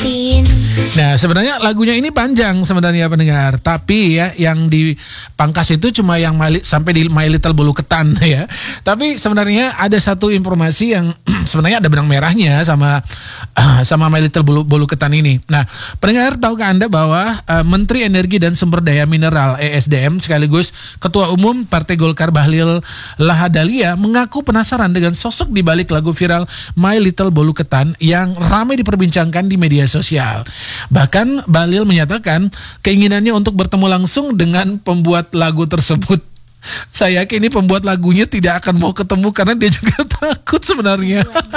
Nah, sebenarnya lagunya ini panjang sebenarnya pendengar, tapi ya yang dipangkas itu cuma yang sampai di My Little Bulu Ketan ya. Tapi sebenarnya ada satu informasi yang sebenarnya ada benang merahnya sama My Little Bulu Ketan ini. Nah, pendengar, tahukah Anda bahwa Menteri Energi dan Sumber Daya Mineral (ESDM) sekaligus Ketua Umum Partai Golkar Bahlil Lahadalia mengaku penasaran dengan sosok di balik lagu viral My Little Bulu Ketan yang ramai diperbincangkan di media sosial. Bahkan Bahlil menyatakan keinginannya untuk bertemu langsung dengan pembuat lagu tersebut. Saya yakin ini pembuat lagunya tidak akan mau ketemu karena dia juga takut sebenarnya.